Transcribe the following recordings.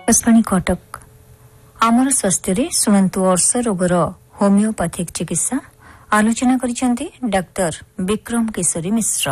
आकाशवाणी कटक आमर स्वास्थ्य शुणु अर्श रोगर होमिओपैथिक चिकित्सा आलोचना करिसेंती डाक्टर विक्रम केशरी मिश्र।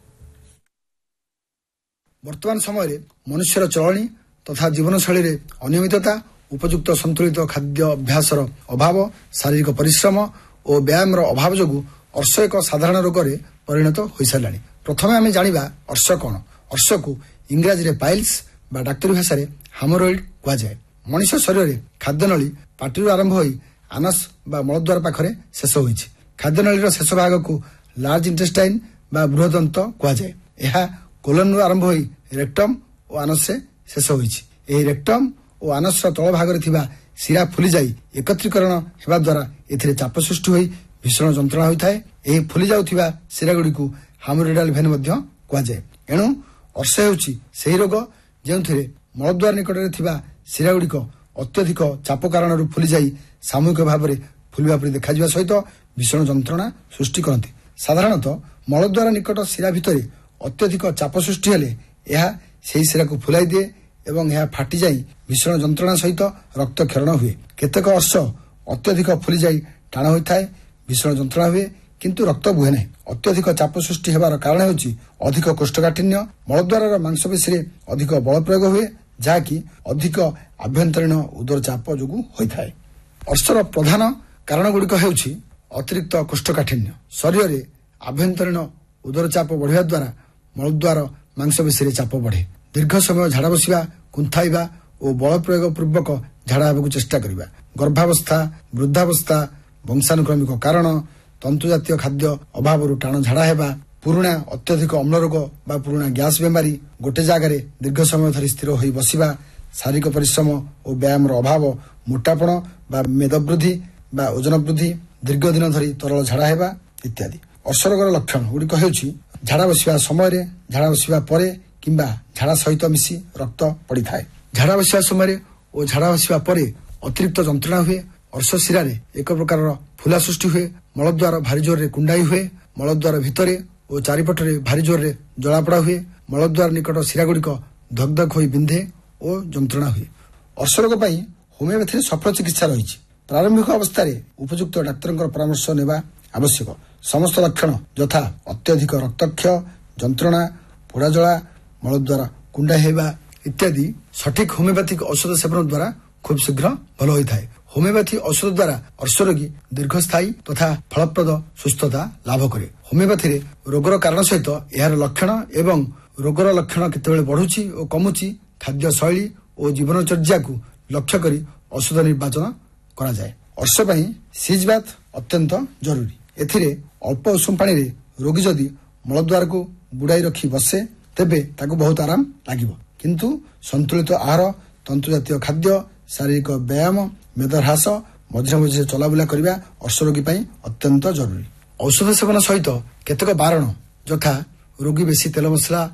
वर्तमान समय मनुष्यर चलनी तथा जीवनशैली अनियमितता, उपयुक्त संतुलित खाद्य अभ्यासर अभाव, शारीरिक परिश्रम और व्यायाम अभाव जोगु अर्श एक साधारण रोग में परिणत हो सारा। प्रथम आम जाना अर्श कौन। अर्श को इंग्राजी में पाइल्स बा डाक्तरी भाषा में हामोरॉइड कहुए। मनुष्य शरीर में खाद्यनली पार्टी आरंभ हो आनस बा मलद्वार पाखरे शेष होइछि। खाद्यनलीर शेष भाग को लार्ज इंटेस्टाइन बा बृहदंत कहुए। यह कोलन आरंभ हो रेक्टम और आनस से शेष होइछि। एही रेक्टम और आनस तल भाग में शिरा फुली जाई एकत्रीकरण हेबा द्वारा एथिरे चाप सृष्टि होई भीषण जंत्रणा होता है। यही फुली जाउथिबा शिरा गुडी को हामोरॉइडल भेन मध्य कहुए। एणु अर्श हेउछि सेही रोग जेउथिरे मलद्वार निकट में थिबा शिरा गुड़िक अत्यधिक चाप कारण फुली जाई सामूहिक भाव में फुलवा परि देखा सहित भीषण जंत्रणा सृष्टि करती। साधारणतः मलद्वार निकट शिरा भितर अत्यधिक चाप सृष्टि हेले यह सेही शिरा को फुलाई दिए एवं यह फाटी जाई भीषण जंत्रणा सहित रक्त क्षरण हुए। केतेक अर्श अत्यधिक फुली जाई टाण होता है, भीषण जंत्रणा हुए किंतु रक्त बुहे नहीं। अत्यधिक चाप सृष्टि हेबार कारण हेउछि अधिक कोष्ठकाठिन्य, मलद्वार मांसपेशी अधिक बल प्रयोग हुए जहाँकि अधिक आभ्यंतरीण उदर चाप जोगु होता है। अर्शर प्रधान कारण गुड़िक हेउछि अतिरिक्त कोष्ठकाठिन्य। शरीर में आभ्यंतरीण उदर चाप बढ़िया द्वारा मलद्वार मांसपेशी चाप बढ़े। दीर्घ समय झाड़ा बसिबा, कुंथाइबा और बल प्रयोग पूर्वक झाड़ा हेबाकु चेष्टा करिबा, गर्भावस्था, वृद्धावस्था, वंशानुक्रमिक कारण, तंतु जातीय खाद्य अभाव टाण झाड़ा हेबा, पुराणा अत्यधिक अम्ल रोग बा पुराणा गैस बेमारी, गोटे जगार दीर्घ समय धरी स्थिर हो बसिबा, शारीरिक परिश्रम और व्यायाम अभाव, मोटापण बा मेद वृद्धि बा ओजन वृद्धि, दीर्घ दिन धरी तरल झाड़ा हेबा इत्यादि। अर्श रोगर लक्षण गुड़िक हेउछि झाड़ा बसिबा समय, झाड़ा बसिबा परे किंबा झाड़ा सहित मिसी रक्त पड़ी थाए। झाड़ा बसिबा समय और झाड़ा बसिबा परे अतिरिक्त जंत्रणा हुए। अर्श शिरा एक प्रकार फुला सृष्टि हुए। मलद्वार भारी जोर रे कुंडाई हुए। मलद्वार भितरे और चारिपटरे भारी जोर रे जलापड़ा हुए। मलद्वार निकट शिरा गुड़िक धक धक हो बिंधे और जंत्रणा हुए। अर्श रोग पर होमिओपैथी सफल चिकित्सा रही। प्रारंभिक अवस्था उपयुक्त डाक्तर परामर्श नेबा आवश्यक। समस्त लक्षण यथा अत्यधिक रक्तक्षय, जंत्रणा, पोड़ाजला, मलद्वार कुंडा हेबा इत्यादि सठिक होमिओपैथिक औषध सेवन द्वारा खूब शीघ्र भल होता है। होमिओपैथी औषध द्वारा अर्श रोगी दीर्घस्थायी तथा फलप्रद सुस्थता लाभ करे। होमिओपैथी रोगर कारण सहित यार लक्षण एवं रोगर लक्षण केतेबेले बढ़ुची और कमुची, खाद्य शैली और जीवनचर्या को लक्ष्य करी औषध निर्वाचन करा जाए। अर्श पई सीज बाथ अत्यंत जरूरी। एथिरे अल्प उषुम पानी रे रोगी जदि मलद्वार को बुड़ाई रखी बसे तेबे ताको बहुत आराम लागिबो। किंतु संतुलित आहार, तंतु जातीय खाद्य, शारीरिक व्यायाम, मेद ह्रास, मझे मझे चलाबुला करबा अर्श रोगी पई अत्यंत जरूरी। औषध सेवन सहित केतक बारण यथा रोगी बेसी तेल मसला